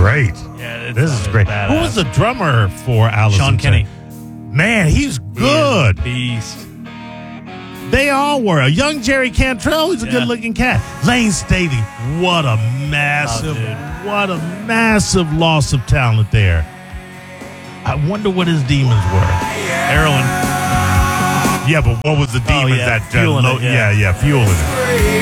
great. Yeah, This is great. badass. Who was the drummer for Alice Sean in Kinney. Chains? Man, he's good. Beast. They all were. A young Jerry Cantrell, he's a good-looking cat. Lane Staley, what a massive loss of talent there. I wonder what his demons were. Heroin. Yeah, but what was the demons yeah, that fueling it, fueling it?